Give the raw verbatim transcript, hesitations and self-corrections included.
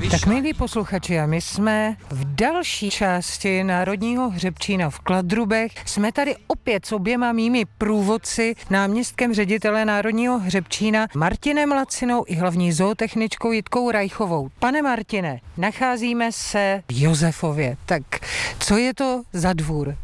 Tak milí posluchači, a my jsme v další části Národního hřebčína v Kladrubech. Jsme tady opět s oběma mými průvodci, náměstkem ředitele Národního hřebčína Martinem Lacinou i hlavní zootechničkou Jitkou Rajchovou. Pane Martine, nacházíme se v Josefově. Tak co je to za dvůr?